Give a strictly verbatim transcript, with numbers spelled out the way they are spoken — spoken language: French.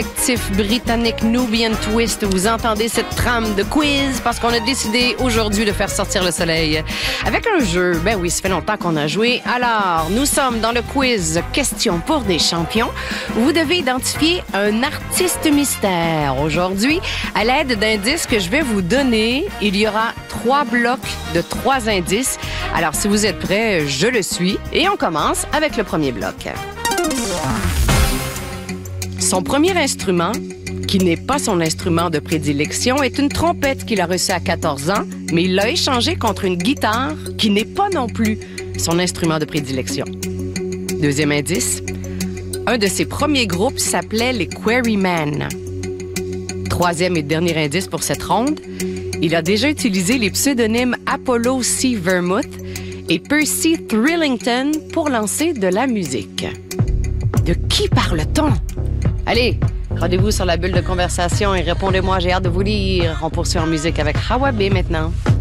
britannique Nubian Twist. Vous entendez cette trame de quiz parce qu'on a décidé aujourd'hui de faire sortir le soleil avec un jeu. Ben oui, ça fait longtemps qu'on a joué. Alors, nous sommes dans le quiz Questions pour des champions. Vous devez identifier un artiste mystère. Aujourd'hui, à l'aide d'indices que je vais vous donner, il y aura trois blocs de trois indices. Alors, si vous êtes prêts, je le suis. Et on commence avec le premier bloc. Son premier instrument, qui n'est pas son instrument de prédilection, est une trompette qu'il a reçue à quatorze ans, mais il l'a échangée contre une guitare qui n'est pas non plus son instrument de prédilection. Deuxième indice, un de ses premiers groupes s'appelait les Quarrymen. Troisième et dernier indice pour cette ronde, il a déjà utilisé les pseudonymes Apollo C. Vermouth et Percy Thrillington pour lancer de la musique. De qui parle-t-on? Allez, rendez-vous sur la bulle de conversation et répondez-moi, j'ai hâte de vous lire. On poursuit en musique avec Hawa B maintenant.